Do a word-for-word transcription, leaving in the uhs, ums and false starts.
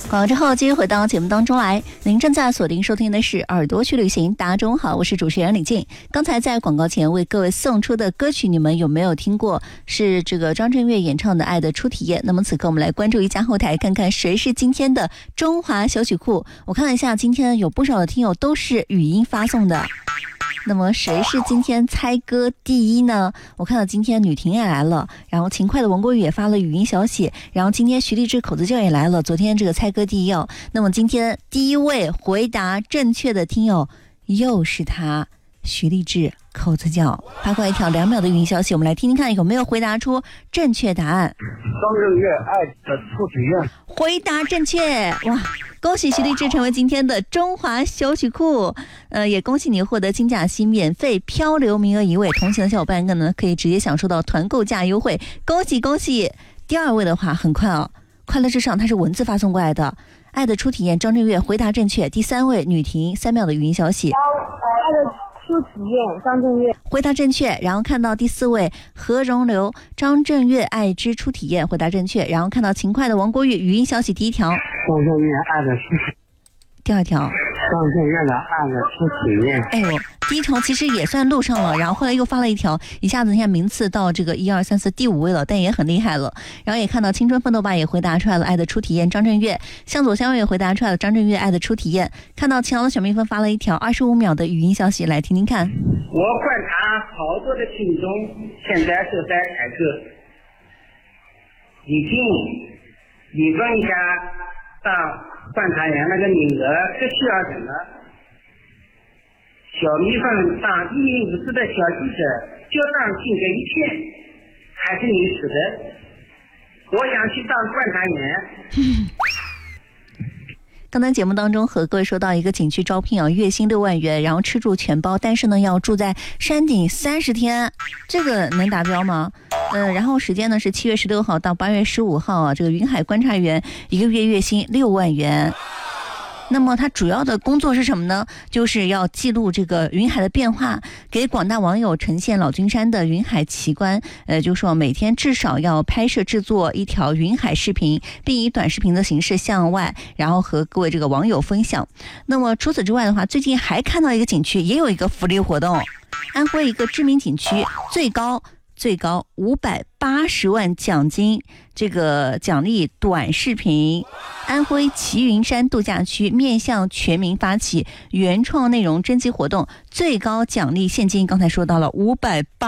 广告之后继续回到节目当中来，您正在锁定收听的是耳朵去旅行。大家中午好，我是主持人李静。刚才在广告前为各位送出的歌曲，你们有没有听过？是这个张震岳演唱的《爱的初体验》。那么此刻我们来关注一下后台，看看谁是今天的中华小曲库。我看了一下，今天有不少的听友都是语音发送的。那么谁是今天猜歌第一呢？我看到今天女婷也来了，然后勤快的王国宇也发了语音消息，然后今天徐立志口子窖也来了。昨天这个猜歌第一哦，那么今天第一位回答正确的听友又是他，徐立志口子窖发过来一条两秒的语音消息，我们来听听看有没有回答出正确答案。 张震岳爱的初体验， 回答正确，哇！恭喜徐立志成为今天的中华小曲库，呃，也恭喜你获得金甲溪免费漂流名额一位，同行的小伙伴呢可以直接享受到团购价优惠，恭喜恭喜！第二位的话很快哦，快乐至上，它是文字发送过来的，爱的初体验张震岳回答正确。第三位女婷三秒的语音消息， 爱的初体验张震岳回答正确，然后看到第四位何荣流张震岳爱之初体验回答正确，然后看到勤快的王国宇语音消息第一条， 张震岳爱的初体验， 第二条张震岳的爱的初体验。 哎呦，第一条其实也算录上了，然后后来又发了一条，一下子你看名次到这个一二三四第五位了，但也很厉害了。然后也看到青春奋斗吧也回答出来了爱的初体验张震岳，向左相右也回答出来了张震岳爱的初体验。看到勤劳的小蜜蜂发了一条二十五秒的语音消息，来听听看。 我观察好多的听众现在是在猜歌，李静，你问一下当观察员那个名额是需要什么？小蜜蜂当一名五十的小记者，就当听这一片，还是你死的？我想去当观察员。 刚才节目当中和各位说到一个景区招聘啊，月薪六万元，然后吃住全包，但是呢要住在山顶三十天，这个能达标吗？呃，然后时间呢是七月十六号到八月十五号啊，这个云海观察员一个月月薪六万元。那么它主要的工作是什么呢？就是要记录这个云海的变化，给广大网友呈现老君山的云海奇观。呃，就说每天至少要拍摄制作一条云海视频，并以短视频的形式向外，然后和各位这个网友分享。那么除此之外的话，最近还看到一个景区也有一个福利活动，安徽一个知名景区最高。最高五百八十万奖金，这个奖励短视频。安徽齐云山度假区面向全民发起原创内容征集活动，最高奖励现金，刚才说到了五百八。